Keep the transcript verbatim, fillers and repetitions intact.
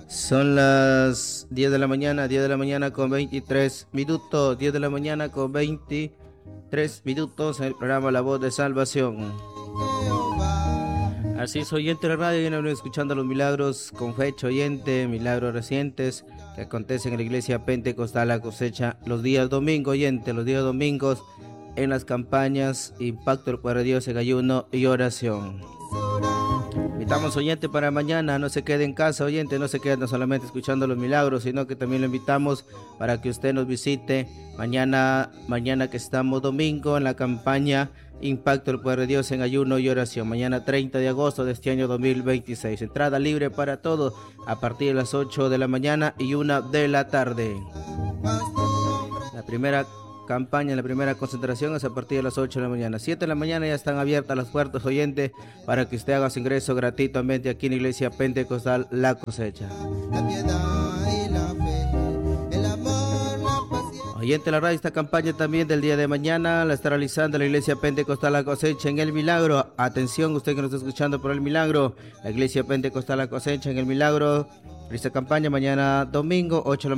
Son las diez de la mañana, diez de la mañana con veintitrés minutos, diez de la mañana con veintitrés minutos en el programa La Voz de Salvación. Así es, oyente de la radio, viene escuchando los milagros con fecha, oyente, milagros recientes que acontecen en la iglesia Pentecostal La Cosecha los días domingos, oyente, los días domingos en las campañas Impacto del Poder de Dios en ayuno y oración. Invitamos, oyente, para mañana, no se quede en casa, oyente, no se quede no solamente escuchando los milagros, sino que también lo invitamos para que usted nos visite mañana, mañana que estamos domingo en la campaña Impacto del Poder de Dios en ayuno y oración, mañana treinta de agosto de este año dos mil veintiséis, entrada libre para todos a partir de las ocho de la mañana y una de la tarde. La primera campaña, la primera concentración es a partir de las ocho de la mañana. siete de la mañana ya están abiertas las puertas, oyente, para que usted haga su ingreso gratuitamente aquí en la iglesia Pentecostal La Cosecha. Oyente, la radio, esta campaña también del día de mañana la está realizando la iglesia Pentecostal La Cosecha en El Milagro. Atención, usted que nos está escuchando por El Milagro, la iglesia Pentecostal La Cosecha en El Milagro. Esta campaña mañana domingo, ocho de la